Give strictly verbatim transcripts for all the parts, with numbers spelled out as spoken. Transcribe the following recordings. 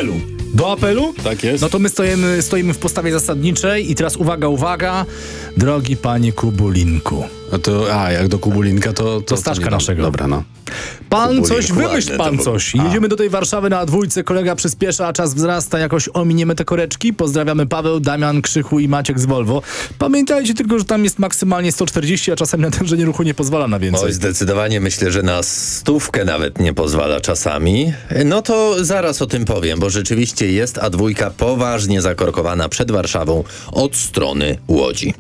apelu. Do apelu? Tak jest. No to my stoimy, stoimy w postawie zasadniczej i teraz uwaga, uwaga, drogi panie Kubulinku. A to, a jak do Kubulinka, to... To, To Staszka nie naszego. Dobra, no. Pan Kubulink, coś, wymyśl ładne pan to coś. było. Jedziemy do tej Warszawy na dwójce, kolega przyspiesza, a czas wzrasta, jakoś ominiemy te koreczki. Pozdrawiamy Paweł, Damian, Krzychu i Maciek z Volvo. Pamiętajcie tylko, że tam jest maksymalnie sto czterdzieści, a czasem natężenie ruchu nie pozwala na więcej. Oj, zdecydowanie myślę, że na stówkę nawet nie pozwala czasami. No to zaraz o tym powiem, bo rzeczywiście jest A dwa poważnie zakorkowana przed Warszawą od strony Łodzi.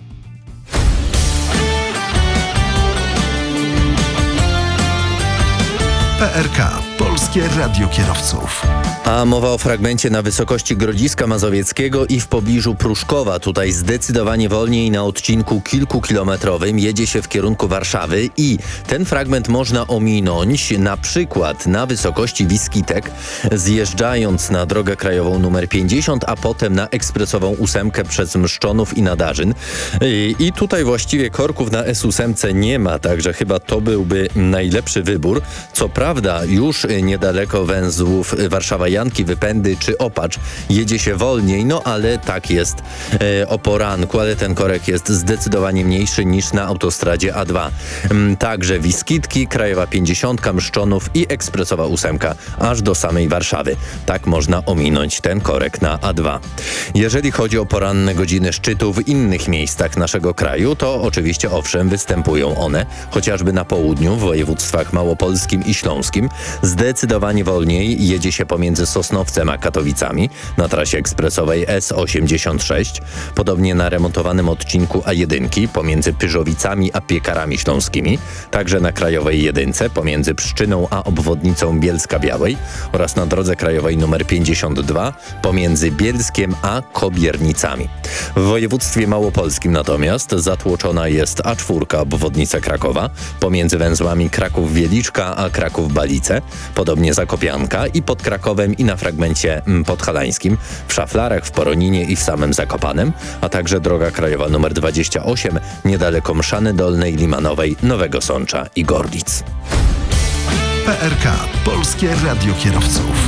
P R K. Polskie Radio Kierowców. A mowa o fragmencie na wysokości Grodziska Mazowieckiego i w pobliżu Pruszkowa. Tutaj zdecydowanie wolniej na odcinku kilkukilometrowym jedzie się w kierunku Warszawy i ten fragment można ominąć na przykład na wysokości Wiskitek, zjeżdżając na drogę krajową numer pięćdziesiąt, a potem na ekspresową ósemkę przez Mszczonów i Nadarzyn. I, i tutaj właściwie korków na S osiem nie ma, także chyba to byłby najlepszy wybór. Co prawda już niedaleko węzłów Warszawa-Janki, Wypędy czy Opacz jedzie się wolniej, no ale tak jest e, o poranku, ale ten korek jest zdecydowanie mniejszy niż na autostradzie A dwa. Mm, także Wiskitki, Krajowa pięćdziesiąt, Mszczonów i ekspresowa ósemka aż do samej Warszawy. Tak można ominąć ten korek na A dwa. Jeżeli chodzi o poranne godziny szczytu w innych miejscach naszego kraju, to oczywiście owszem występują one, chociażby na południu w województwach małopolskim i śląskim. Zdecydowanie wolniej jedzie się pomiędzy Sosnowcem a Katowicami na trasie ekspresowej S osiemdziesiąt sześć. Podobnie na remontowanym odcinku A jeden pomiędzy Pyrzowicami a Piekarami Śląskimi. Także na krajowej jedynce pomiędzy Pszczyną a obwodnicą Bielska-Białej oraz na drodze krajowej numer pięćdziesiąt dwa pomiędzy Bielskiem a Kobiernicami. W województwie małopolskim natomiast zatłoczona jest A cztery obwodnica Krakowa pomiędzy węzłami Kraków-Wieliczka a Kraków-Balice. Podobnie Zakopianka i pod Krakowem i na fragmencie podhalańskim, w Szaflarach, w Poroninie i w samym Zakopanem, a także droga krajowa numer dwadzieścia osiem niedaleko Mszany Dolnej, Limanowej, Nowego Sącza i Gorlic. P R K. Polskie Radio Kierowców.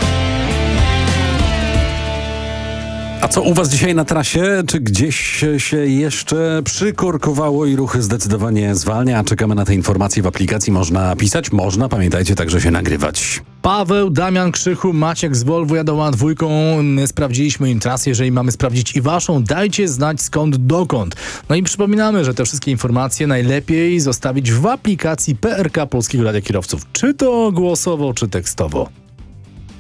A co u was dzisiaj na trasie? Czy gdzieś się jeszcze przykorkowało i ruchy zdecydowanie zwalnia? Czekamy na te informacje w aplikacji. Można pisać, można. Pamiętajcie także się nagrywać. Paweł, Damian, Krzychu, Maciek z Volvo jadą A dwa. My sprawdziliśmy im trasę. Jeżeli mamy sprawdzić i waszą, dajcie znać skąd, dokąd. No i przypominamy, że te wszystkie informacje najlepiej zostawić w aplikacji P R K Polskiego Radia Kierowców. Czy to głosowo, czy tekstowo.